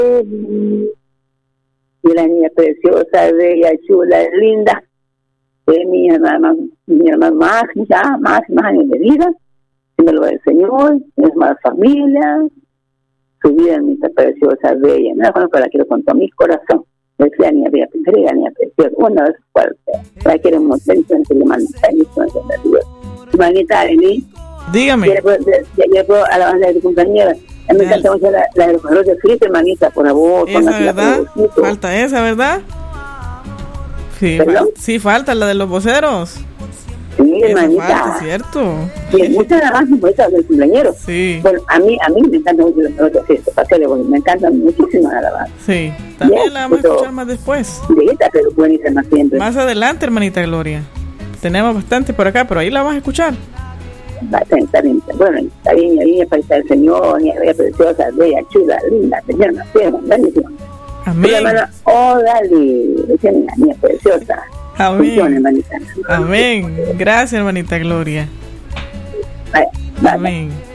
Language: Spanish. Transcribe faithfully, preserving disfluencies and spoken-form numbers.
Y la niña preciosa, bella, chula, linda, es mi hermana, mi hermana más, ya, más, más años de vida, si me lo va el Señor, es más familia, su vida es mi preciosa, bella, no la conozco, la quiero con todo mi corazón. Es la niña bella, la niña preciosa, una vez fuerte, la quiero un montón, y le mando bendiciones de Dios. Manita, Eli, dígame. Ya puedo a la banda de tu compañera. A mí me encanta mucho la, la de los colores de frito, hermanita, por favor. Esa, ¿verdad? Falta esa, ¿verdad? Sí, fa- sí, falta la de los voceros. Sí, esa hermanita. Falta, ¿cierto? Sí, muchas alabanzas por esa del cumpleañero. Sí. Bueno, a mí, a mí me encantan mucho los colores de frito, para que le voy, me encantan muchísimo las alabanzas. Sí, también yes, la vamos a escuchar más después. De esta, pero buenísima siempre. Más adelante, hermanita Gloria. Tenemos bastante por acá, pero ahí la vas a escuchar. Bastante, está bien, bueno, está bien, ahí me parece el Señor, niña bella, preciosa, bella, chula, linda, señor, no sé, buenísimo. Amén. La hermana, oh, dale, decían la niña preciosa. Amén. Funciona, hermanita. Amén. Gracias, hermanita Gloria. Vaya, vaya. Amén.